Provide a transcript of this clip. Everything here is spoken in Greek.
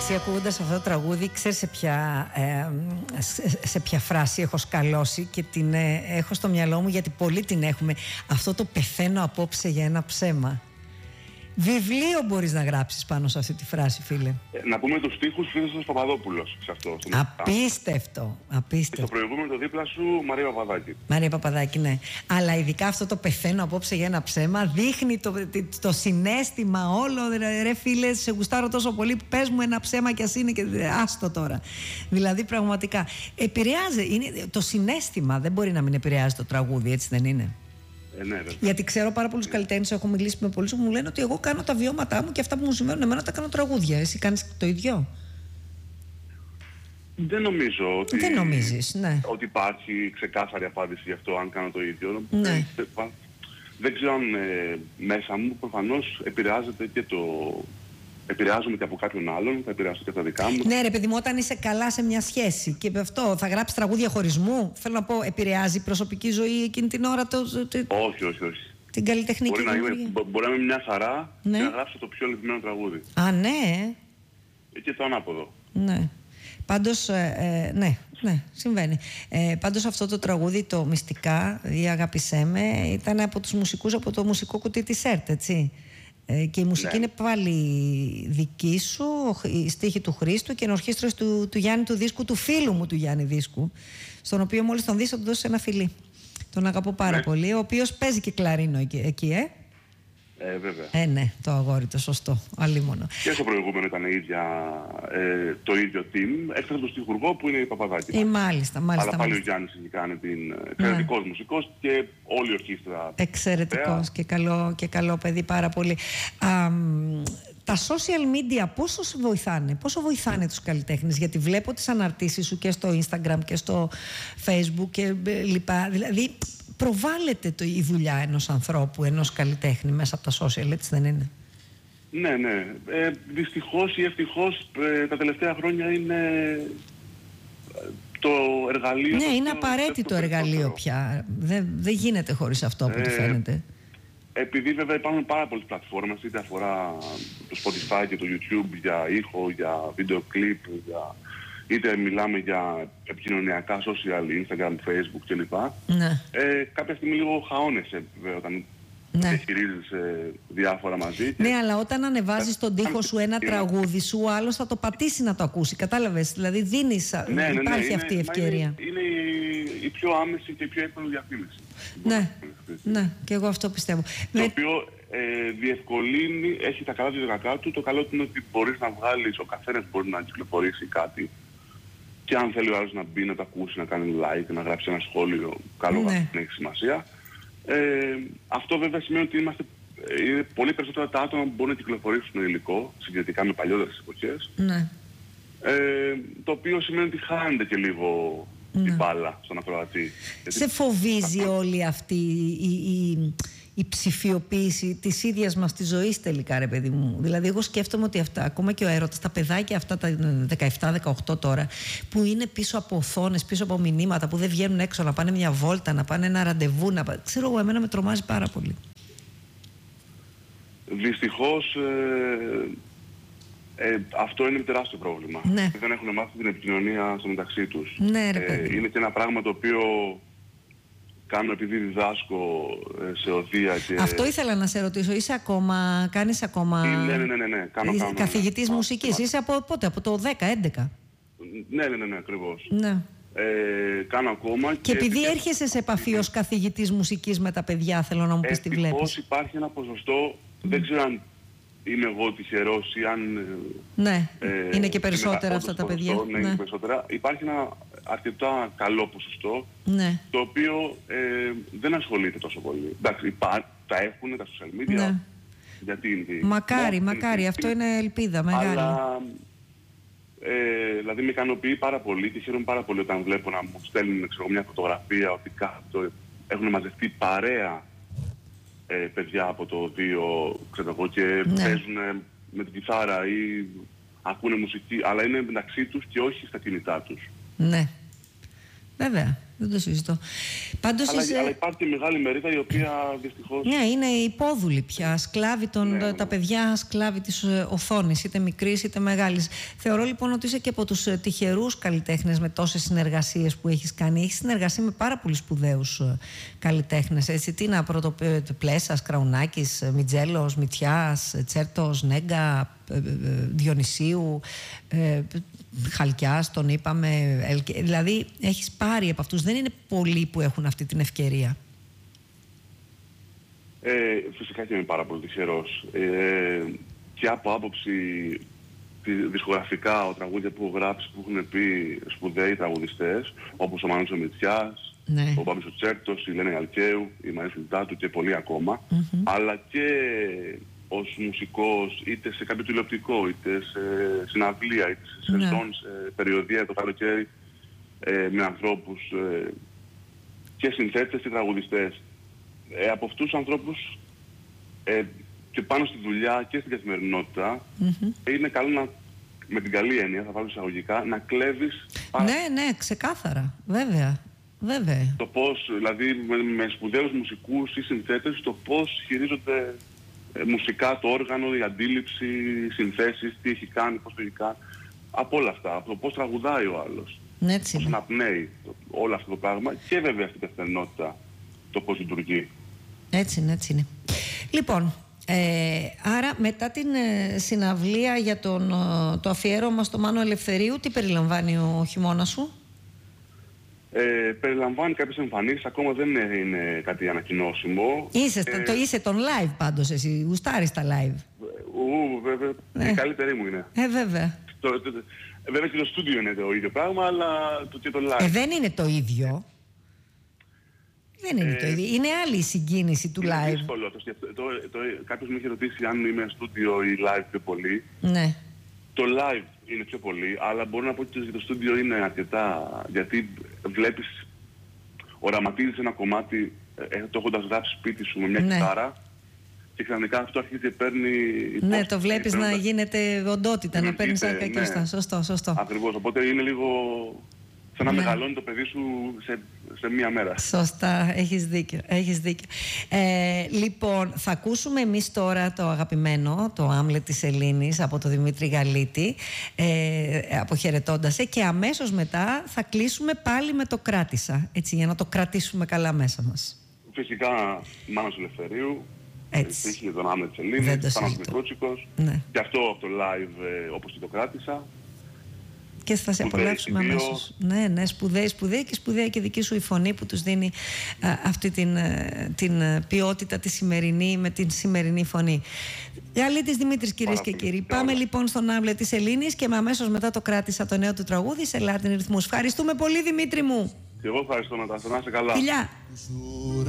μεταξύ, ακούγοντας αυτό το τραγούδι, ξέρεις σε ποια φράση έχω σκαλώσει και την έχω στο μυαλό μου, γιατί πολλοί την έχουμε. Αυτό το «πεθαίνω απόψε για ένα ψέμα». Βιβλίο μπορείς να γράψεις πάνω σε αυτή τη φράση, φίλε. Να πούμε τους στίχους Χρήστος Παπαδόπουλος σε αυτό. Απίστευτο, απίστευτο. Και στο προηγούμενο το δίπλα σου Μαρία Παπαδάκη. Μαρία Παπαδάκη, ναι. Αλλά ειδικά αυτό το «πεθαίνω απόψε για ένα ψέμα» δείχνει το συναίσθημα όλο. Ρε φίλε, σε γουστάρω τόσο πολύ που πες μου ένα ψέμα κι ας είναι και άστο τώρα. Δηλαδή πραγματικά επηρεάζει, είναι το συναίσθημα, δεν μπορεί να μην επηρεάζει το τραγούδι, έτσι δεν είναι? Ναι, γιατί ξέρω πάρα πολλούς καλλιτέχνες, έχω μιλήσει με πολλούς που μου λένε ότι εγώ κάνω τα βιώματά μου και αυτά που μου συμβαίνουν εμένα τα κάνω τραγούδια. Εσύ κάνεις το ίδιο? Δεν νομίζω ότι, δεν νομίζεις, ναι, ότι υπάρχει ξεκάθαρη απάντηση γι' αυτό, αν κάνω το ίδιο. Ναι. Δεν ξέρω αν μέσα μου προφανώς επηρεάζεται και επηρεάζομαι και από κάποιον άλλον, θα επηρεάσω και τα δικά μου. Ναι, ρε παιδί μου, όταν είσαι καλά σε μια σχέση και αυτό θα γράψεις τραγούδια χωρισμού, θέλω να πω, επηρεάζει η προσωπική ζωή εκείνη την ώρα? Όχι. Την καλλιτεχνική δημιουργία. Μπορεί να είμαι μια χαρά, ναι, και να γράψω το πιο λυπημένο τραγούδι. Α, ναι. Και το ανάποδο. Ναι. Πάντως, ναι, συμβαίνει. Πάντως αυτό το τραγούδι, το «Μυστικά» ή «Αγάπησέ με», ήταν από τους μουσικούς, από το μουσικό κουτί της ΕΡΤ, έτσι. Και η μουσική, ναι, είναι πάλι δική σου, η στίχη του Χρήστου και ενορχήστρωση του Γιάννη του Δίσκου, του φίλου μου του Γιάννη Δίσκου, στον οποίο μόλις τον δεις θα του δώσεις ένα φιλί. Τον αγαπώ πάρα πολύ, ο οποίος παίζει και κλαρίνο εκεί, βέβαια. Ναι, το αγόρι, το σωστό, αλίμονο. Και στο προηγούμενο ήταν το ίδιο team, έξω από τον στιχουργό που είναι η Παπαδάκη. Μάλιστα. Αλλά πάλι ο Γιάννης έχει κάνει εξαιρετικός μουσικός και όλη η ορχήστρα. Εξαιρετικός και καλό παιδί, πάρα πολύ. Τα social media πόσο βοηθάνε τους καλλιτέχνες? Γιατί βλέπω τις αναρτήσεις σου και στο Instagram και στο Facebook και λοιπά. Δηλαδή προβάλλεται η δουλειά ενός ανθρώπου, ενός καλλιτέχνη μέσα από τα social, έτσι δεν είναι? Ναι. Δυστυχώς ή ευτυχώς τα τελευταία χρόνια είναι το εργαλείο. Ναι, είναι απαραίτητο εργαλείο πια. Δεν γίνεται χωρίς αυτό από ό,τι φαίνεται. Επειδή βέβαια υπάρχουν πάρα πολλές πλατφόρμες, είτε αφορά το Spotify και το YouTube για ήχο, για βίντεο κλιπ, είτε μιλάμε για επικοινωνιακά social, Instagram, Facebook κλπ. Ναι. Κάποια στιγμή λίγο χαώνεσαι βέβαια όταν διαχειρίζεσαι διάφορα μαζί. Ναι, αλλά όταν ανεβάζεις τον τοίχο σου ένα τραγούδι σου, ο άλλος θα το πατήσει να το ακούσει. Κατάλαβες? Δηλαδή δίνεις, υπάρχει αυτή η ευκαιρία. Είναι η πιο άμεση και η πιο εύκολη διαφήμιση. Ναι, και εγώ αυτό πιστεύω. Το οποίο διευκολύνει, έχει τα καλά του και τα κακά του. Το καλό του είναι ότι μπορείς να βγάλεις, ο καθένας μπορεί να κυκλοφορήσει κάτι. Και αν θέλει ο άλλος να μπει, να το ακούσει, να κάνει like, να γράψει ένα σχόλιο, καλό, δεν έχει σημασία. Αυτό βέβαια σημαίνει ότι είναι πολύ περισσότερα τα άτομα που μπορούν να κυκλοφορήσουν υλικό, συγκριτικά με παλιότερες εποχές. Ναι. Το οποίο σημαίνει ότι χάνεται και λίγο η μπάλα στον ακροατή. Σε φοβίζει όλη αυτή η ψηφιοποίηση της ίδιας μας της ζωής τελικά, ρε παιδί μου? Δηλαδή εγώ σκέφτομαι ότι αυτά, ακόμα και ο έρωτας, τα παιδάκια αυτά τα 17-18 τώρα, που είναι πίσω από οθόνες, πίσω από μηνύματα, που δεν βγαίνουν έξω να πάνε μια βόλτα, να πάνε ένα ραντεβού, ξέρω εγώ, εμένα με τρομάζει πάρα πολύ. Δυστυχώς αυτό είναι τεράστιο πρόβλημα. Ναι. Δεν έχουν μάθει την επικοινωνία στο μεταξύ τους. Ναι, ρε παιδί. Είναι και ένα πράγμα το οποίο κάνω επειδή διδάσκω σε οδεία και... Αυτό ήθελα να σε ρωτήσω. Κάνεις ακόμα... Ναι. Κάνω. Καθηγητής μουσικής. Είσαι από πότε? Από το 10-11? Ναι, ακριβώς. Ναι. Κάνω ακόμα. Και επειδή έρχεσαι σε επαφή ως καθηγητής μουσικής με τα παιδιά, θέλω να μου πεις τι βλέπεις. Ευτυχώς υπάρχει ένα ποσοστό, δεν ξέρω αν είμαι εγώ τυχερός ή αν... Ναι, είναι και περισσότερα αυτά τα παιδιά. Ναι, είναι περισσότερα. Υπάρχει ένα αρκετά καλό ποσοστό, το οποίο δεν ασχολείται τόσο πολύ. Εντάξει, τα έχουν τα social media. Ναι. Γιατί μακάρι, αυτό είναι ελπίδα μεγάλη. Αλλά, δηλαδή με ικανοποιεί πάρα πολύ και χαίρομαι πάρα πολύ όταν βλέπω να μου στέλνουν μια φωτογραφία ότι έχουν μαζευτεί παρέα παιδιά από το 2, ξέρω εγώ, και παίζουν με την κιθάρα ή ακούνε μουσική, αλλά είναι μεταξύ τους και όχι στα κινητά τους. Ναι. Βέβαια. δεν το συζητώ. Πάντως αλλά υπάρχει και μεγάλη μερίδα η οποία δυστυχώς... Ναι, είναι υπόδουλοι πια, σκλάβοι τα παιδιά, σκλάβοι της οθόνης, είτε μικρής είτε μεγάλης. Θεωρώ λοιπόν ότι είσαι και από τους τυχερούς καλλιτέχνες με τόσες συνεργασίες που έχεις κάνει. Έχεις συνεργασία με πάρα πολύ σπουδαίους καλλιτέχνες. Έτσι, τι να Πλέσας, Κραουνάκης, Μιτζέλος, Μητσιάς, Τσέρτος, Νέγκα, Διονυσίου, Χαλκιάς, τον είπαμε. Δηλαδή έχεις πάρει από αυτούς. Δεν είναι πολλοί που έχουν αυτή την ευκαιρία. Φυσικά και είμαι πάρα πολύ τυχερός. Και από άποψη δισκογραφικά, τραγούδια που έχω γράψει, που έχουν πει σπουδαίοι τραγουδιστές, όπως ο Μανώλης ο Μητσιάς, ναι, ο Πάπης ο Τσέρτος, η Λένα Γαλκαίου, η Μαρία Φιλτάτου και πολλοί ακόμα, αλλά και ως μουσικός, είτε σε κάποιο τηλεοπτικό, είτε σε συναυλία, είτε σε σεζόν, σε περιοδία το καλοκαίρι, με ανθρώπους και συνθέτες και τραγουδιστές. Από αυτούς τους ανθρώπους και πάνω στη δουλειά και στην καθημερινότητα είναι καλό με την καλή έννοια, θα βάλω εισαγωγικά, να κλέβεις... Ναι, ξεκάθαρα, βέβαια. Το πώς, δηλαδή με σπουδαίους μουσικούς ή συνθέτες, το πώς χειρίζονται μουσικά το όργανο, η αντίληψη, οι συνθέσεις, τι έχει κάνει, πώς το έχει κάνει. Από όλα αυτά, από το πώς τραγουδάει ο άλλος, πώς αναπνέει όλο αυτό το πράγμα και βέβαια στην καθημερινότητα το πώς λειτουργεί. Έτσι είναι. Λοιπόν, άρα μετά την συναυλία για το αφιέρωμα στο Μάνο Ελευθερίου, τι περιλαμβάνει ο χειμώνας σου? Περιλαμβάνει κάποιες εμφανίσεις, ακόμα δεν είναι κάτι ανακοινώσιμο. Είσαι τον live πάντως εσύ, γουστάρεις τα live. Βέβαια, η καλύτερη μου είναι. Βέβαια. Βέβαια και το στούντιο είναι το ίδιο πράγμα, αλλά και το live. Δεν είναι το ίδιο. Δεν είναι το ίδιο. Είναι άλλη η συγκίνηση του live. Είναι δύσκολο. Κάποιος με είχε ρωτήσει αν είμαι στούντιο ή live πιο πολύ. Ναι. Το live είναι πιο πολύ, αλλά μπορώ να πω ότι το στούντιο είναι αρκετά, γιατί βλέπεις, οραματίζεις ένα κομμάτι, το έχοντας γράψει σπίτι σου με μια κιθάρα, και ξαφνικά αυτό αρχίζει και παίρνει... Ναι, το βλέπεις να γίνεται οντότητα, να παίρνεις αρκετά. Σωστό. Ακριβώς, οπότε είναι λίγο σαν να μεγαλώνει το παιδί σου σε μία μέρα. Σωστά, έχεις δίκιο. Λοιπόν, θα ακούσουμε εμείς τώρα το αγαπημένο, το Άμλετ της Ελλήνης από τον Δημήτρη Γαλίτη, αποχαιρετώντας και αμέσως μετά θα κλείσουμε πάλι με το Κράτησα, έτσι, για να το κρατήσουμε καλά μέσα μας. Φυσικά Μάνος Ελευθερίου, έτσι, για τον Άμλετ της Ελλήνης, Θάνος Μικρούτσικος, και αυτό από το live όπως και το Κράτησα. Και θα σε απολαύσουμε αμέσως. Ναι, σπουδαία και δική σου η φωνή που τους δίνει αυτή την ποιότητα τη σημερινή με την σημερινή φωνή. Γαλίτης Δημήτρης, κυρίες και κύριοι. Πάμε λοιπόν στον Άμλετ της Ελλήνης και αμέσως μετά το Κράτησα, το νέο του τραγούδι σε Latin ρυθμούς. Ευχαριστούμε πολύ, Δημήτρη μου. Και εγώ ευχαριστώ, Νατάσα. Να είσαι καλά. Φιλιά.